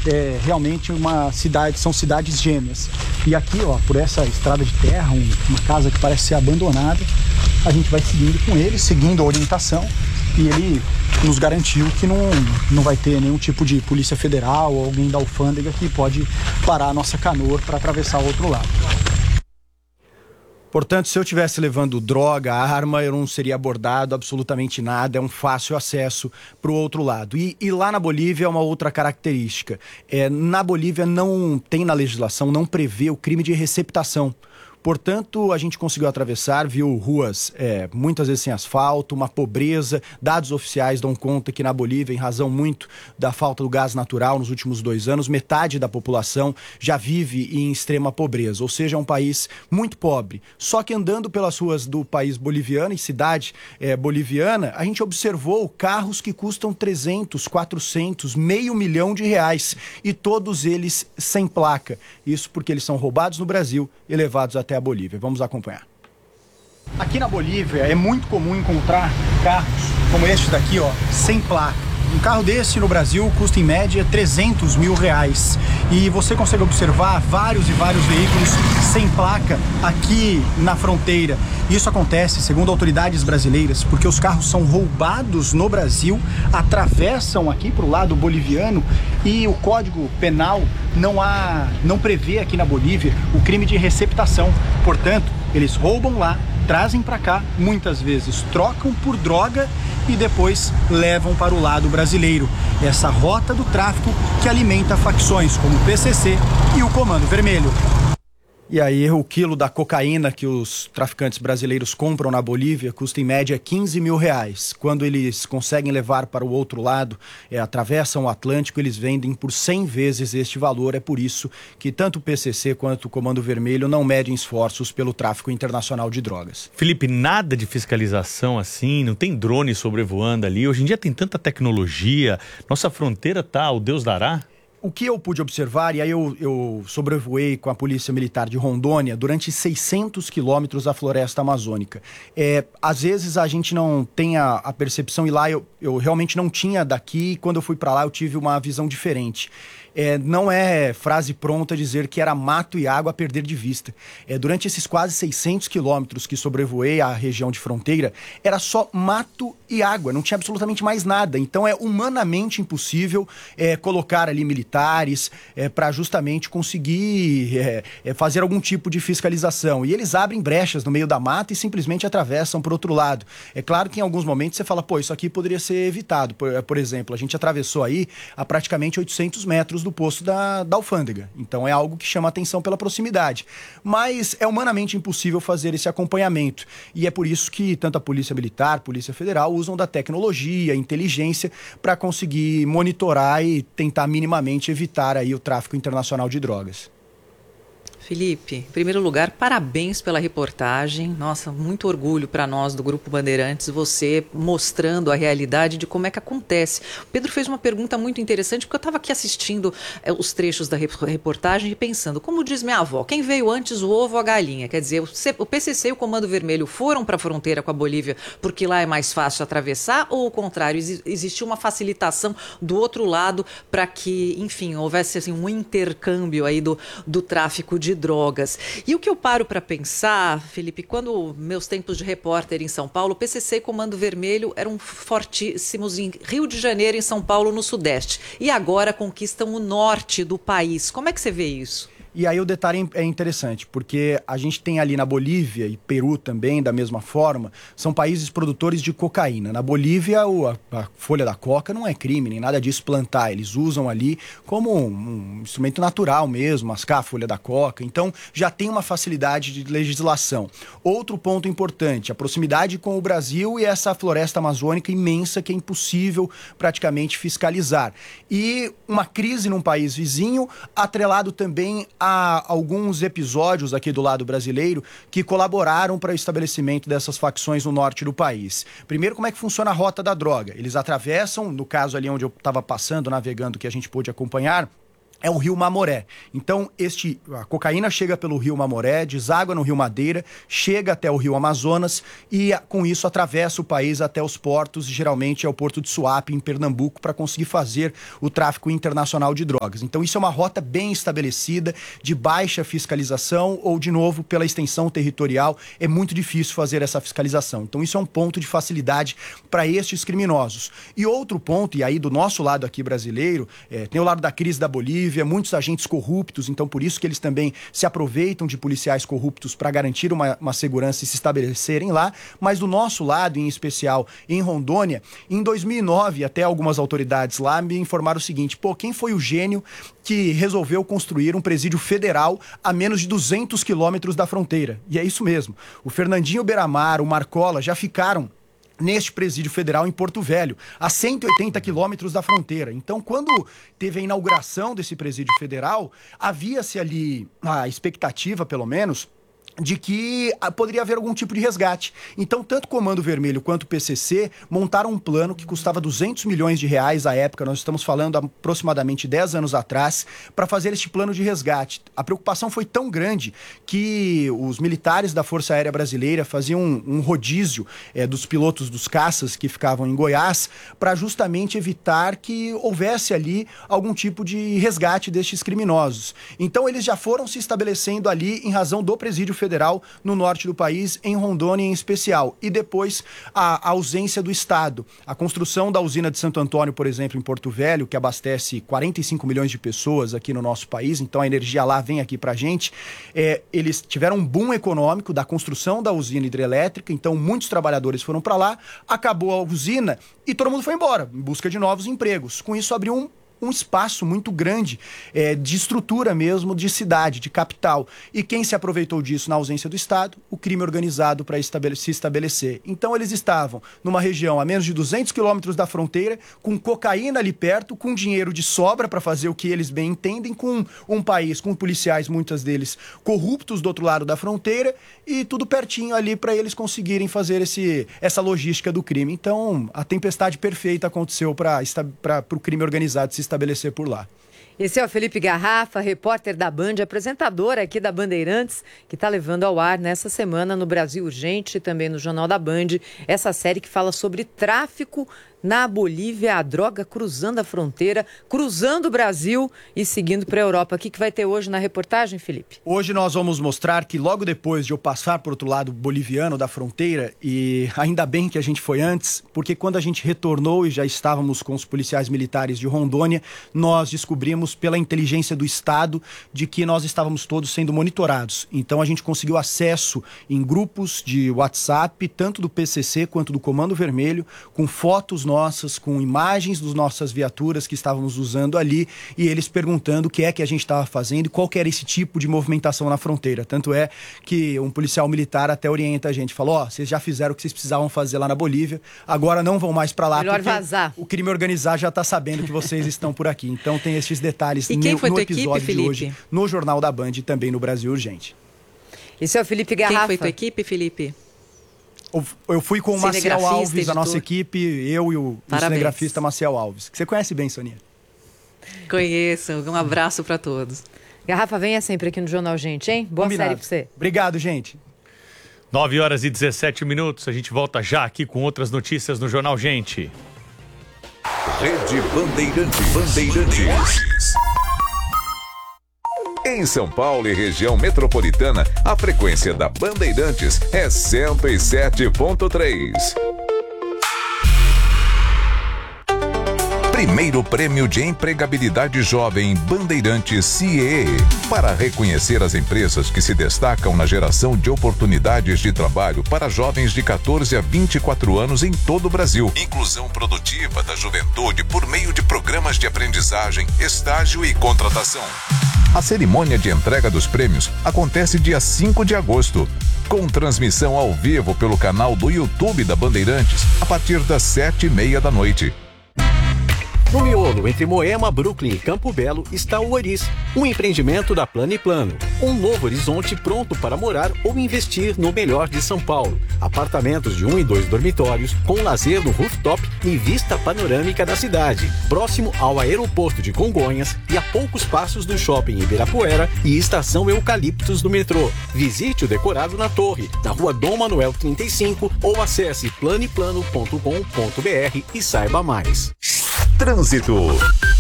realmente são cidades gêmeas. E aqui, ó, por essa estrada de terra, uma casa que parece ser abandonada, a gente vai seguindo com ele, seguindo a orientação, e ele nos garantiu que não vai ter nenhum tipo de polícia federal ou alguém da alfândega que pode parar a nossa canoa para atravessar o outro lado. Portanto, se eu estivesse levando droga, arma, eu não seria abordado, absolutamente nada, é um fácil acesso para o outro lado. E lá na Bolívia é uma outra característica. Na Bolívia não tem na legislação, não prevê o crime de receptação. Portanto, a gente conseguiu atravessar, viu ruas muitas vezes sem asfalto, uma pobreza. Dados oficiais dão conta que na Bolívia, em razão muito da falta do gás natural nos últimos 2 anos, metade da população já vive em extrema pobreza, ou seja, é um país muito pobre. Só que andando pelas ruas do país boliviano, em cidade boliviana, a gente observou carros que custam 300, 400, R$500 mil e todos eles sem placa. Isso porque eles são roubados no Brasil e levados até a Bolívia. Vamos acompanhar. Aqui na Bolívia é muito comum encontrar carros como este daqui, ó, sem placa. Um carro desse no Brasil custa em média R$300 mil. E você consegue observar vários e vários veículos sem placa aqui na fronteira. Isso acontece, segundo autoridades brasileiras, porque os carros são roubados no Brasil, atravessam aqui para o lado boliviano e o Código Penal não prevê aqui na Bolívia o crime de receptação. Portanto, eles roubam lá, trazem para cá, muitas vezes trocam por droga e depois levam para o lado brasileiro. Essa rota do tráfico que alimenta facções como o PCC e o Comando Vermelho. E aí o quilo da cocaína que os traficantes brasileiros compram na Bolívia custa em média R$15 mil. Quando eles conseguem levar para o outro lado, atravessam o Atlântico, eles vendem por 100 vezes este valor. É por isso que tanto o PCC quanto o Comando Vermelho não medem esforços pelo tráfico internacional de drogas. Felipe, nada de fiscalização assim, não tem drone sobrevoando ali. Hoje em dia tem tanta tecnologia, nossa fronteira tá, o Deus dará. O que eu pude observar, e aí eu sobrevoei com a Polícia Militar de Rondônia durante 600 quilômetros da floresta amazônica. Às vezes a gente não tem a percepção, e lá eu realmente não tinha daqui, e quando eu fui para lá eu tive uma visão diferente. Não é frase pronta dizer que era mato e água a perder de vista. Durante esses quase 600 quilômetros que sobrevoei a região de fronteira, era só mato e água, não tinha absolutamente mais nada. Então é humanamente impossível colocar ali militares para justamente conseguir fazer algum tipo de fiscalização. E eles abrem brechas no meio da mata e simplesmente atravessam para o outro lado. É claro que em alguns momentos você fala, isso aqui poderia ser evitado. Por exemplo, a gente atravessou aí a praticamente 800 metros do posto da alfândega. Então é algo que chama atenção pela proximidade. Mas é humanamente impossível fazer esse acompanhamento. E é por isso que tanto a Polícia Militar, Polícia Federal usam da tecnologia, inteligência para conseguir monitorar e tentar minimamente evitar aí o tráfico internacional de drogas. Felipe, em primeiro lugar, parabéns pela reportagem. Nossa, muito orgulho para nós do Grupo Bandeirantes, você mostrando a realidade de como é que acontece. O Pedro fez uma pergunta muito interessante, porque eu estava aqui assistindo os trechos da reportagem e pensando, como diz minha avó, quem veio antes, o ovo ou a galinha? Quer dizer, o PCC e o Comando Vermelho foram para a fronteira com a Bolívia porque lá é mais fácil atravessar, ou o contrário, existiu uma facilitação do outro lado para que, enfim, houvesse assim, um intercâmbio aí do tráfico de drogas. E o que eu paro para pensar, Felipe, quando meus tempos de repórter em São Paulo, PCC e Comando Vermelho eram fortíssimos em Rio de Janeiro, em São Paulo, no Sudeste. E agora conquistam o norte do país. Como é que você vê isso? E aí o detalhe é interessante, porque a gente tem ali na Bolívia e Peru também, da mesma forma, são países produtores de cocaína. Na Bolívia, a folha da coca não é crime, nem nada disso plantar. Eles usam ali como um instrumento natural mesmo, mascar a folha da coca. Então, já tem uma facilidade de legislação. Outro ponto importante, a proximidade com o Brasil e essa floresta amazônica imensa que é impossível praticamente fiscalizar. E uma crise num país vizinho, atrelado também a alguns episódios aqui do lado brasileiro que colaboraram para o estabelecimento dessas facções no norte do país. Primeiro, como é que funciona a rota da droga? Eles atravessam, no caso ali onde eu estava passando, navegando, que a gente pôde acompanhar, é o rio Mamoré. Então, a cocaína chega pelo rio Mamoré, deságua no rio Madeira, chega até o rio Amazonas e, com isso, atravessa o país até os portos, geralmente é o porto de Suape, em Pernambuco, para conseguir fazer o tráfico internacional de drogas. Então, isso é uma rota bem estabelecida, de baixa fiscalização ou, de novo, pela extensão territorial, é muito difícil fazer essa fiscalização. Então, isso é um ponto de facilidade para estes criminosos. E outro ponto, e aí do nosso lado aqui brasileiro, tem o lado da crise da Bolívia, muitos agentes corruptos, então por isso que eles também se aproveitam de policiais corruptos para garantir uma segurança e se estabelecerem lá, mas do nosso lado, em especial em Rondônia, em 2009, até algumas autoridades lá me informaram o seguinte: quem foi o gênio que resolveu construir um presídio federal a menos de 200 quilômetros da fronteira? E é isso mesmo, o Fernandinho Beiramar, o Marcola já ficaram neste presídio federal em Porto Velho, a 180 quilômetros da fronteira. Então, quando teve a inauguração desse presídio federal, havia-se ali a expectativa, pelo menos, de que poderia haver algum tipo de resgate. Então, tanto o Comando Vermelho quanto o PCC montaram um plano que custava 200 milhões de reais à época, nós estamos falando aproximadamente 10 anos atrás, para fazer este plano de resgate. A preocupação foi tão grande que os militares da Força Aérea Brasileira faziam um rodízio dos pilotos dos caças que ficavam em Goiás, para justamente evitar que houvesse ali algum tipo de resgate destes criminosos. Então, eles já foram se estabelecendo ali em razão do presídio federal no norte do país, em Rondônia em especial, e depois a ausência do Estado. A construção da usina de Santo Antônio, por exemplo, em Porto Velho, que abastece 45 milhões de pessoas aqui no nosso país, então a energia lá vem aqui pra gente, eles tiveram um boom econômico da construção da usina hidrelétrica, então muitos trabalhadores foram para lá, acabou a usina e todo mundo foi embora, em busca de novos empregos. Com isso abriu um espaço muito grande de estrutura mesmo, de cidade, de capital. E quem se aproveitou disso na ausência do Estado? O crime organizado para se estabelecer. Então eles estavam numa região a menos de 200 quilômetros da fronteira, com cocaína ali perto, com dinheiro de sobra para fazer o que eles bem entendem, com um país, com policiais, muitos deles corruptos do outro lado da fronteira, e tudo pertinho ali para eles conseguirem fazer essa logística do crime. Então a tempestade perfeita aconteceu para o crime organizado se estabelecer por lá. Esse é o Felipe Garrafa, repórter da Band, apresentador aqui da Bandeirantes, que está levando ao ar nessa semana no Brasil Urgente e também no Jornal da Band, essa série que fala sobre tráfico na Bolívia, a droga cruzando a fronteira, cruzando o Brasil e seguindo para a Europa. O que vai ter hoje na reportagem, Felipe? Hoje nós vamos mostrar que logo depois de eu passar por outro lado boliviano da fronteira, e ainda bem que a gente foi antes, porque quando a gente retornou e já estávamos com os policiais militares de Rondônia, nós descobrimos pela inteligência do Estado de que nós estávamos todos sendo monitorados. Então a gente conseguiu acesso em grupos de WhatsApp, tanto do PCC quanto do Comando Vermelho, com fotos nossas, com imagens das nossas viaturas que estávamos usando ali, e eles perguntando o que é que a gente estava fazendo e qual que era esse tipo de movimentação na fronteira. Tanto é que um policial militar até orienta a gente, falou, vocês já fizeram o que vocês precisavam fazer lá na Bolívia, agora não vão mais para lá, melhor porque vazar. O crime organizado já está sabendo que vocês estão por aqui. Então tem esses detalhes no episódio equipe, de hoje, no Jornal da Band e também no Brasil Urgente. Esse é o Felipe Garrafa. Quem foi tua equipe, Felipe? Eu fui com o Maciel Alves, a nossa equipe, eu e o cinegrafista Maciel Alves, que você conhece bem, Sonia. Conheço, um abraço para todos. Garrafa, venha sempre aqui no Jornal Gente, hein? Boa Combinado. série pra você. Obrigado, gente. 9h17, a gente volta já aqui com outras notícias no Jornal Gente. Rede Bandeirantes. Em São Paulo e região metropolitana, a frequência da Bandeirantes é 107.3. Primeiro Prêmio de Empregabilidade Jovem Bandeirantes CIE, para reconhecer as empresas que se destacam na geração de oportunidades de trabalho para jovens de 14 a 24 anos em todo o Brasil. Inclusão produtiva da juventude por meio de programas de aprendizagem, estágio e contratação. A cerimônia de entrega dos prêmios acontece dia 5 de agosto, com transmissão ao vivo pelo canal do YouTube da Bandeirantes, a partir das 7h30 da noite. No miolo, entre Moema, Brooklyn e Campo Belo, está o Oris, um empreendimento da Plano e Plano. Um novo horizonte pronto para morar ou investir no melhor de São Paulo. Apartamentos de 1 e 2 dormitórios, com lazer no rooftop e vista panorâmica da cidade. Próximo ao aeroporto de Congonhas e a poucos passos do shopping Ibirapuera e estação Eucaliptos do metrô. Visite o decorado na Torre, na rua Dom Manuel 35 ou acesse planeplano.com.br e saiba mais. Trânsito.